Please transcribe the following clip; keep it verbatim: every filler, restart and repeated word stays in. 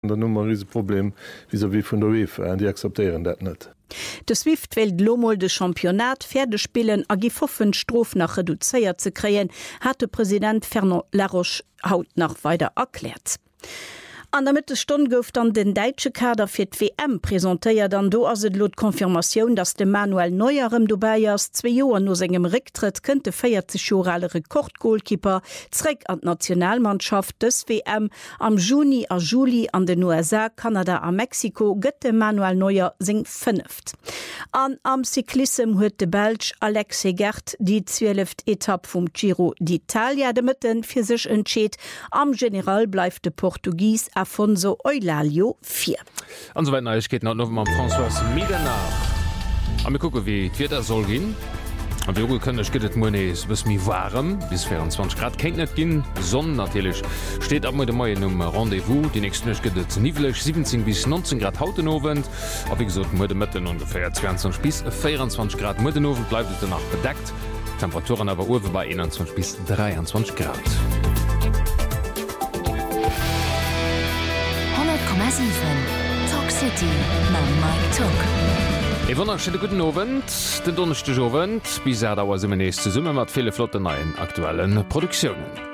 der Nummer riese Problem vis wie vun der UEFA, die akzeptieren dat net. De Swift wählt Lomol de Championat Pferdespillen a gifoffen Strof nach reduzéiert ze kreen, hat de Präsident Fernand Laroche haut nach weiter erklärt. An der Mitte Stunde gouft an den deitsche Kader fir d W M präsentéiert dann do as lot Konfirmation, dass de Manuel Neuerem Dubaiers zwei Joer no engem Rücktritt könnte vierzig Jahre Rekordgoalkeeper zräck an d Nationalmannschaft des W M am Juni a Juli an den U S A, Kanada a Mexiko gëtt de Manuel Neuer sing fünft. An am Cyklism huet de Belg Alexei Gert die zwölfte Etappe vum Giro d'Italia de Mitten fir sech entscheet. Am General bleif de Portugies Afonso Eulalio vier. Ansoweit ich geht noch am François Mega nach. Am gucke wie wird er soll gehen. Am Büro können gehtt Mones bis mir warm bis vierundzwanzig Grad kennt net gin Sonne natürlich steht ab de Mai um Rendevous die nächsten gehtt nivelch siebzehn bis neunzehn Grad hautenowen ab wie gesagt Mo Mitte ungefähr zweiundzwanzig bis vierundzwanzig Grad Modenowen bleibt danach bedeckt Temperaturen aber Uwe bei einundzwanzig bis dreiundzwanzig Grad. Talk City na Mike Talk. E wonnersche guten Abend, den donnerchte Jowend, bis er dauer se nächste Summe mat viele flotte neuen aktuellen Produktionen.